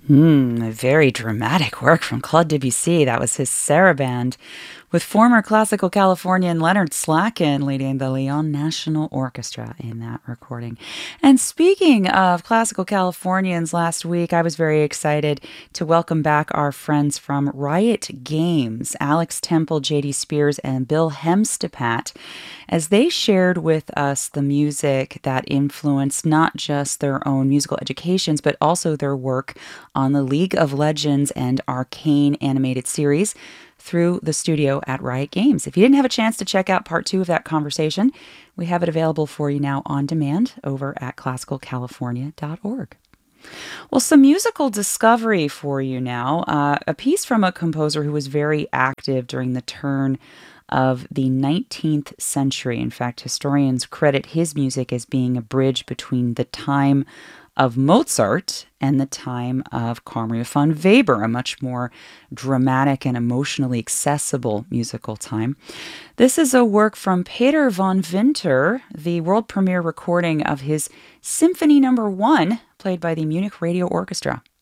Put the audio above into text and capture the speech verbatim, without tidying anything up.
Hmm, a very dramatic work from Claude Debussy. That was his Saraband, with former classical Californian Leonard Slacken leading the Lyon National Orchestra in that recording. And speaking of classical Californians, last week I was very excited to welcome back our friends from Riot Games, Alex Temple, J D Spears, and Bill Hemstepat, as they shared with us the music that influenced not just their own musical educations, but also their work on the League of Legends and Arcane animated series through the studio at Riot Games. If you didn't have a chance to check out part two of that conversation, we have it available for you now on demand over at classical california dot org. Well, some musical discovery for you now. Uh, a piece from a composer who was very active during the turn of the nineteenth century. In fact, historians credit his music as being a bridge between the time of Mozart and the time of Cornelia von Weber, a much more dramatic and emotionally accessible musical time. This is a work from Peter von Winter, the world premiere recording of his Symphony Number One, played by the Munich Radio Orchestra.